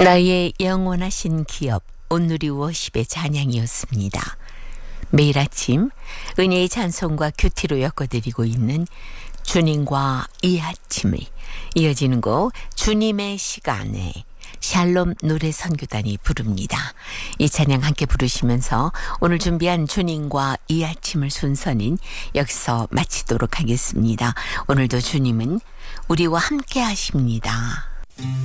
나의 영원하신 기업 온누리 워십의 찬양이었습니다. 매일 아침 은혜의 찬송과 큐티로 엮어드리고 있는 주님과 이 아침을 이어지는 곡 주님의 시간에 샬롬 노래 선교단이 부릅니다. 이 찬양 함께 부르시면서 오늘 준비한 주님과 이 아침을 순서는 여기서 마치도록 하겠습니다. 오늘도 주님은 우리와 함께 하십니다.